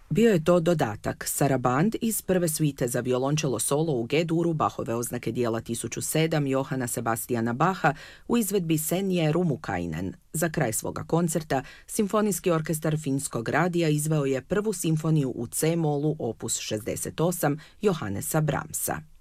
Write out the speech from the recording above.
Bio je to dodatak Saraband iz prve svite za violončelo solo u G-duru Bachove oznake dijela 1007 Johana Sebastiana Bacha u izvedbi Senje Rummukainen. Za kraj svoga koncerta Simfonijski orkestar Finskog radija izveo je prvu simfoniju u C-molu opus 68 Johannesa Brahmsa.